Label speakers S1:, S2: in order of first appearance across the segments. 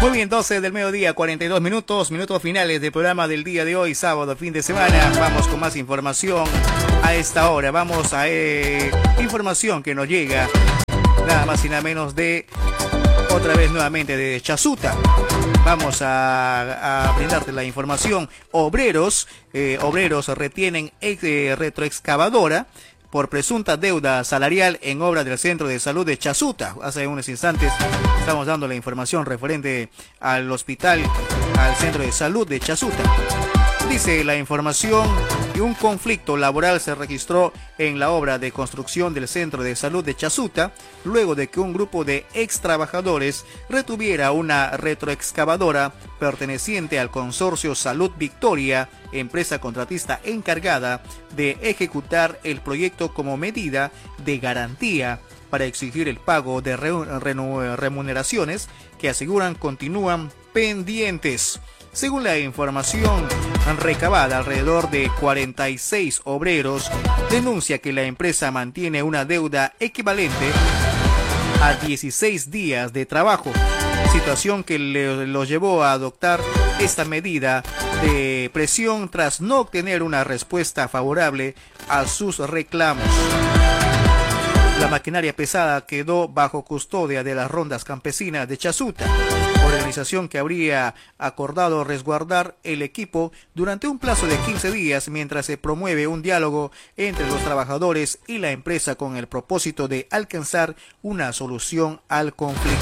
S1: Muy bien, 12 del mediodía, 42 minutos, minutos finales del programa del día de hoy, sábado, fin de semana. Vamos con más información a esta hora. Vamos a información que nos llega nada más y nada menos de, otra vez nuevamente, de Chasuta. Vamos a brindarte la información. Obreros retienen retroexcavadora por presunta deuda salarial en obra del Centro de Salud de Chasuta. Hace unos instantes estamos dando la información referente al hospital, al Centro de Salud de Chasuta. Dice la información que un conflicto laboral se registró en la obra de construcción del Centro de Salud de Chasuta, luego de que un grupo de ex trabajadores retuviera una retroexcavadora perteneciente al consorcio Salud Victoria, empresa contratista encargada de ejecutar el proyecto como medida de garantía para exigir el pago de remuneraciones que aseguran continúan pendientes. Según la información recabada, alrededor de 46 obreros denuncia que la empresa mantiene una deuda equivalente a 16 días de trabajo, situación que los llevó a adoptar esta medida de presión tras no obtener una respuesta favorable a sus reclamos. La maquinaria pesada quedó bajo custodia de las rondas campesinas de Chasuta, organización que habría acordado resguardar el equipo durante un plazo de 15 días mientras se promueve un diálogo entre los trabajadores y la empresa con el propósito de alcanzar una solución al conflicto.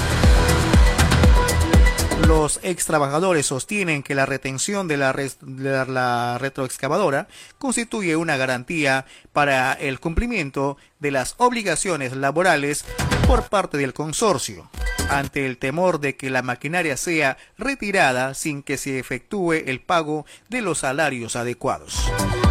S1: Los ex trabajadores sostienen que la retención de la retroexcavadora constituye una garantía para el cumplimiento de las obligaciones laborales por parte del consorcio, ante el temor de que la maquinaria sea retirada sin que se efectúe el pago de los salarios adecuados.